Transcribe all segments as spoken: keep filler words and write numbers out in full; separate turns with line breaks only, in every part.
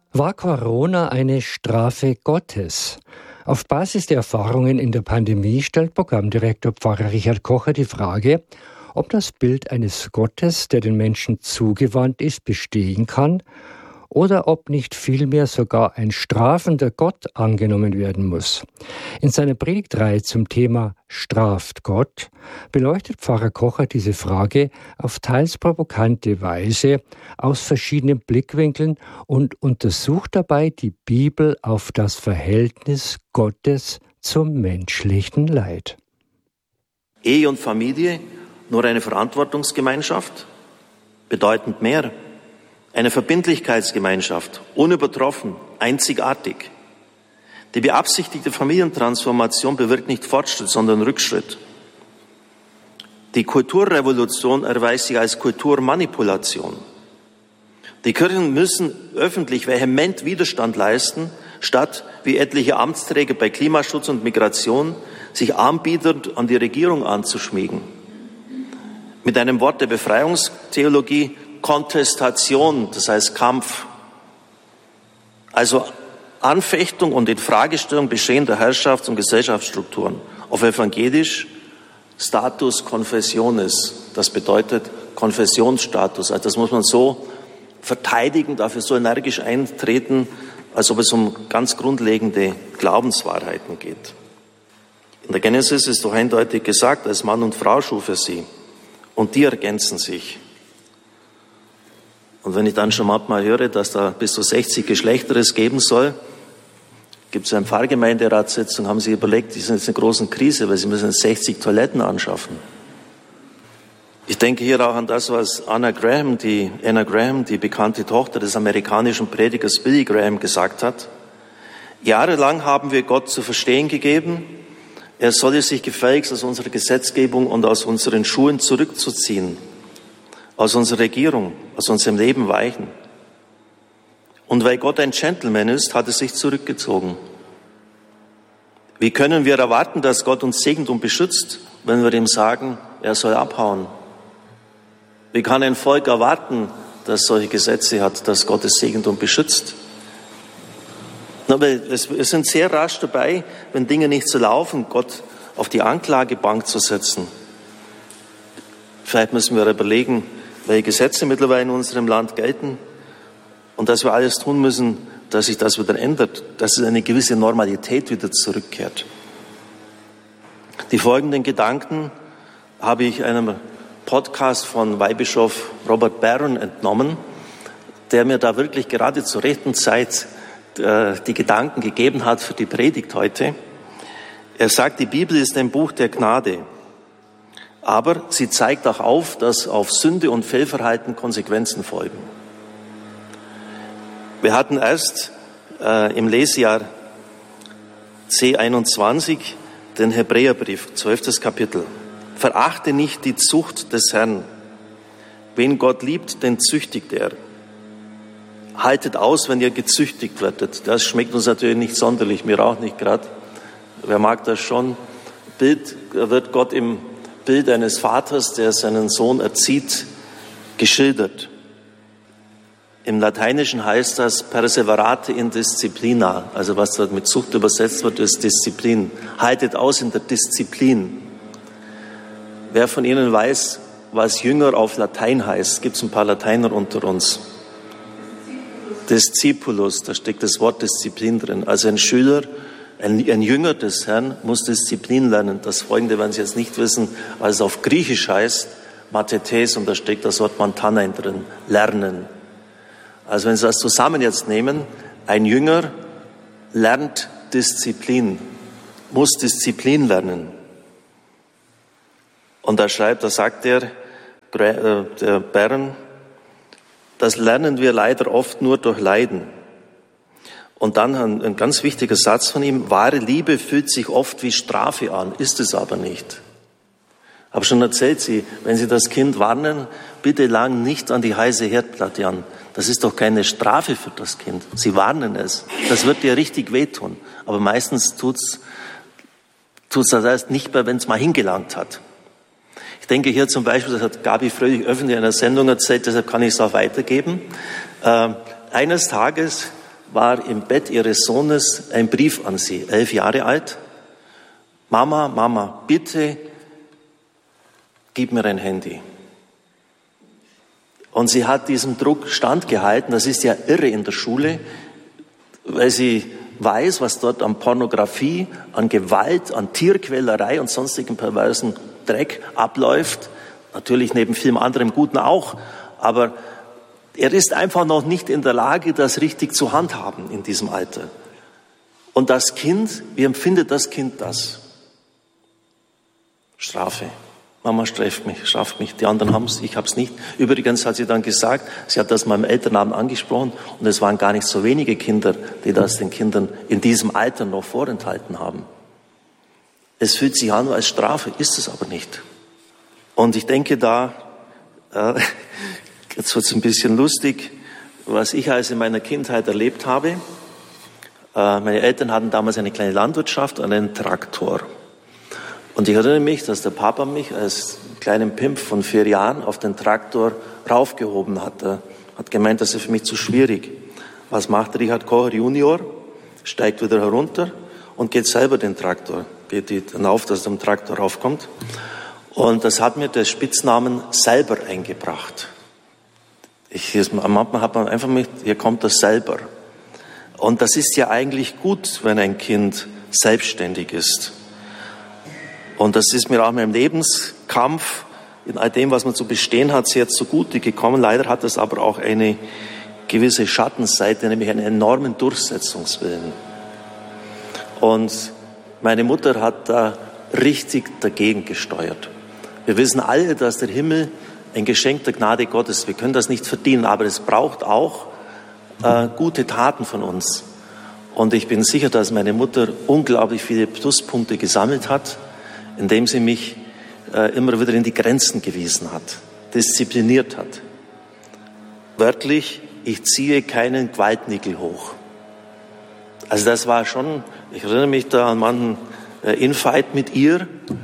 War Corona eine Strafe Gottes? Auf Basis der Erfahrungen in der Pandemie stellt Programmdirektor Pfarrer Richard Kocher die Frage, ob das Bild eines Gottes, der den Menschen zugewandt ist, bestehen kann oder ob nicht vielmehr sogar ein strafender Gott angenommen werden muss. In seiner Predigtreihe zum Thema Straft Gott beleuchtet Pfarrer Kocher diese Frage auf teils provokante Weise aus verschiedenen Blickwinkeln und untersucht dabei die Bibel auf das Verhältnis Gottes zum menschlichen Leid.
Ehe und Familie nur eine Verantwortungsgemeinschaft? Bedeutend mehr. Eine Verbindlichkeitsgemeinschaft, unübertroffen, einzigartig. Die beabsichtigte Familientransformation bewirkt nicht Fortschritt, sondern Rückschritt. Die Kulturrevolution erweist sich als Kulturmanipulation. Die Kirchen müssen öffentlich vehement Widerstand leisten, statt, wie etliche Amtsträger bei Klimaschutz und Migration, sich anbietend an die Regierung anzuschmiegen. Mit einem Wort der Befreiungstheologie: Kontestation, das heißt Kampf. Also Anfechtung und Infragestellung bestehender Herrschafts- und Gesellschaftsstrukturen. Auf Evangelisch Status Confessionis, das bedeutet Konfessionsstatus. Also das muss man so verteidigen, dafür so energisch eintreten, als ob es um ganz grundlegende Glaubenswahrheiten geht. In der Genesis ist doch eindeutig gesagt, als Mann und Frau schuf er sie. Und die ergänzen sich. Und wenn ich dann schon manchmal höre, dass da bis zu sechzig Geschlechter es geben soll, gibt es eine Pfarrgemeinderatssitzung, haben sie überlegt, die sind jetzt in einer großen Krise, weil sie müssen sechzig Toiletten anschaffen. Ich denke hier auch an das, was Anna Graham, die, Anna Graham, die bekannte Tochter des amerikanischen Predigers Billy Graham, gesagt hat. Jahrelang haben wir Gott zu verstehen gegeben, er solle sich gefälligst aus unserer Gesetzgebung und aus unseren Schulen zurückzuziehen, aus unserer Regierung, aus unserem Leben weichen. Und weil Gott ein Gentleman ist, hat er sich zurückgezogen. Wie können wir erwarten, dass Gott uns segnet und beschützt, wenn wir ihm sagen, er soll abhauen? Wie kann ein Volk erwarten, das solche Gesetze hat, dass Gott es segnet und beschützt? Aber wir sind sehr rasch dabei, wenn Dinge nicht so laufen, Gott auf die Anklagebank zu setzen. Vielleicht müssen wir überlegen, welche Gesetze mittlerweile in unserem Land gelten und dass wir alles tun müssen, dass sich das wieder ändert, dass es eine gewisse Normalität wieder zurückkehrt. Die folgenden Gedanken habe ich einem Podcast von Weihbischof Robert Barron entnommen, der mir da wirklich gerade zur rechten Zeit die Gedanken gegeben hat für die Predigt heute. Er sagt, die Bibel ist ein Buch der Gnade, aber sie zeigt auch auf, dass auf Sünde und Fehlverhalten Konsequenzen folgen. Wir hatten erst äh, im Lesejahr C einundzwanzig den Hebräerbrief, zwölftes Kapitel. Verachte nicht die Zucht des Herrn. Wen Gott liebt, den züchtigt er. Haltet aus, wenn ihr gezüchtigt werdet. Das schmeckt uns natürlich nicht sonderlich, mir auch nicht gerade. Wer mag das schon? Bild, wird Gott im Bild eines Vaters, der seinen Sohn erzieht, geschildert. Im Lateinischen heißt das perseverate in disciplina, also was dort mit Zucht übersetzt wird, ist Disziplin. Haltet aus in der Disziplin. Wer von Ihnen weiß, was Jünger auf Latein heißt? Gibt es ein paar Lateiner unter uns? Discipulus, da steckt das Wort Disziplin drin. Also ein Schüler, ein, ein Jünger des Herrn muss Disziplin lernen. Das Folgende werden Sie jetzt nicht wissen, was es auf Griechisch heißt, Mathetes, und da steckt das Wort Mantanein drin, lernen. Also wenn Sie das zusammen jetzt nehmen, ein Jünger lernt Disziplin, muss Disziplin lernen. Und da schreibt, da sagt der, der Bern, das lernen wir leider oft nur durch Leiden. Und dann ein, ein ganz wichtiger Satz von ihm, wahre Liebe fühlt sich oft wie Strafe an, ist es aber nicht. Ich habe schon erzählt, Sie, wenn Sie das Kind warnen, bitte lang nicht an die heiße Herdplatte an. Das ist doch keine Strafe für das Kind. Sie warnen es. Das wird dir richtig wehtun. Aber meistens tut's, tut's das erst nicht mehr, wenn es mal hingelangt hat. Ich denke hier zum Beispiel, das hat Gabi Fröhlich öffentlich in einer Sendung erzählt, deshalb kann ich es auch weitergeben. Äh, eines Tages war im Bett ihres Sohnes ein Brief an sie, elf Jahre alt. Mama, Mama, bitte gib mir ein Handy. Und sie hat diesem Druck standgehalten. Das ist ja irre in der Schule, weil sie weiß, was dort an Pornografie, an Gewalt, an Tierquälerei und sonstigem perversen Dreck abläuft. Natürlich neben vielem anderem Guten auch. Aber er ist einfach noch nicht in der Lage, das richtig zu handhaben in diesem Alter. Und das Kind, wie empfindet das Kind das? Strafe. Mama straft mich, straft mich. Die anderen haben es, ich habe es nicht. Übrigens hat sie dann gesagt, sie hat das meinem Elternabend angesprochen und es waren gar nicht so wenige Kinder, die das den Kindern in diesem Alter noch vorenthalten haben. Es fühlt sich an als Strafe, ist es aber nicht. Und ich denke da, äh, jetzt wird es ein bisschen lustig, was ich also in meiner Kindheit erlebt habe. Äh, meine Eltern hatten damals eine kleine Landwirtschaft und einen Traktor. Und ich erinnere mich, dass der Papa mich als kleinen Pimp von vier Jahren auf den Traktor raufgehoben hat. Er hat gemeint, das ist für mich zu schwierig. Was macht Richard Kocher Junior? Steigt wieder herunter und geht selber den Traktor, geht dann auf, dass er am Traktor raufkommt. Und das hat mir den Spitznamen selber eingebracht. Ich, manchmal hat man einfach mit, hier kommt das selber. Und das ist ja eigentlich gut, wenn ein Kind selbstständig ist. Und das ist mir auch in meinem Lebenskampf, in all dem, was man zu bestehen hat, sehr zugute gekommen. Leider hat das aber auch eine gewisse Schattenseite, nämlich einen enormen Durchsetzungswillen. Und meine Mutter hat da richtig dagegen gesteuert. Wir wissen alle, dass der Himmel ein Geschenk der Gnade Gottes ist. Wir können das nicht verdienen, aber es braucht auch äh, gute Taten von uns. Und ich bin sicher, dass meine Mutter unglaublich viele Pluspunkte gesammelt hat, indem sie mich äh, immer wieder in die Grenzen gewiesen hat, diszipliniert hat. Wörtlich, ich ziehe keinen Gewaltnickel hoch. Also das war schon, ich erinnere mich da an manchen äh, Infight mit ihr,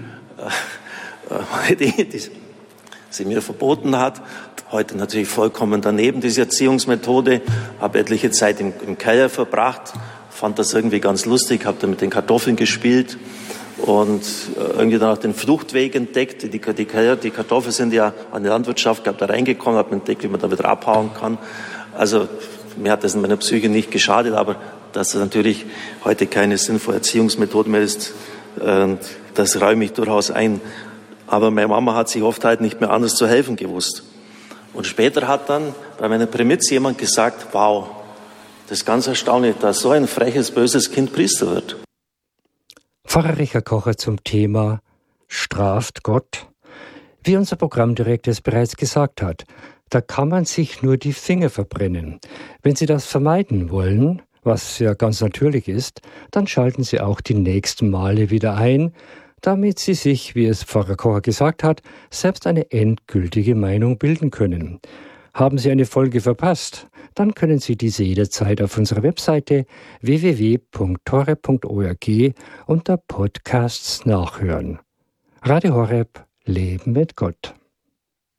äh, die, die sie mir verboten hat. Heute natürlich vollkommen daneben, diese Erziehungsmethode. Habe etliche Zeit im, im Keller verbracht, fand das irgendwie ganz lustig, habe da mit den Kartoffeln gespielt und irgendwie dann auch den Fluchtweg entdeckt. Die, die, die Kartoffeln sind ja an die Landwirtschaft, gab da reingekommen, habe entdeckt, wie man da wieder abhauen kann. Also mir hat das in meiner Psyche nicht geschadet, aber dass das natürlich heute keine sinnvolle Erziehungsmethode mehr ist, das räume ich durchaus ein. Aber meine Mama hat sich oft halt nicht mehr anders zu helfen gewusst. Und später hat dann bei meiner Primiz jemand gesagt, wow, das ist ganz erstaunlich, dass so ein freches, böses Kind Priester wird.
Pfarrer Richard Kocher zum Thema Straft Gott. Wie unser Programmdirektor es bereits gesagt hat, da kann man sich nur die Finger verbrennen. Wenn Sie das vermeiden wollen, was ja ganz natürlich ist, dann schalten Sie auch die nächsten Male wieder ein, damit Sie sich, wie es Pfarrer Kocher gesagt hat, selbst eine endgültige Meinung bilden können. Haben Sie eine Folge verpasst? Dann können Sie diese jederzeit auf unserer Webseite w w w punkt horeb punkt org unter Podcasts nachhören. Radio Horeb, Leben mit Gott.